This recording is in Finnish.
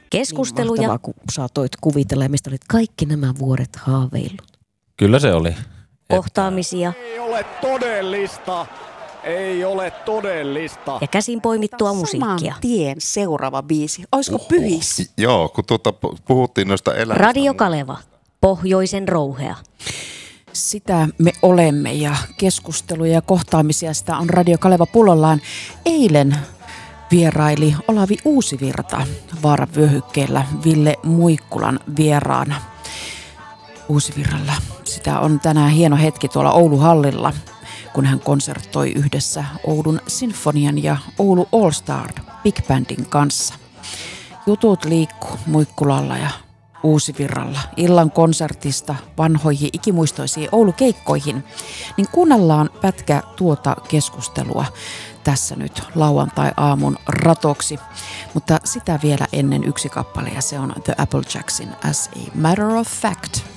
Keskusteluja. Niin mahtavaa, kun saatoit kuvitella, ja mistä olit kaikki nämä vuodet haaveillut. Kyllä se oli. Kohtaamisia. Ei ole todellista. Ei ole todellista. Ja käsin poimittua musiikkia. Saman tien seuraava biisi. Olisiko pyhissä? Joo, kun puhuttiin noista elämistä. Radio Kaleva. Pohjoisen rouhea. Sitä me olemme ja keskusteluja ja kohtaamisia sitä on Radio Kaleva pullollaan. Eilen vieraili Olavi Uusivirta Vaaravyöhykkeellä Ville Muikkulan vieraana. Uusivirralla. Sitä on tänään hieno hetki tuolla Ouluhallilla, kun hän konsertoi yhdessä Oulun Sinfonian ja Oulu All Star Big Bandin kanssa. Jutut liikkuu Muikkulalla ja Uusivirralla illan konsertista vanhoihin ikimuistoisiin Oulukeikkoihin, niin kuunnellaan pätkä tuota keskustelua tässä nyt lauantai-aamun ratoksi. Mutta sitä vielä ennen yksi kappale ja se on The Applejacksin As a Matter of Fact.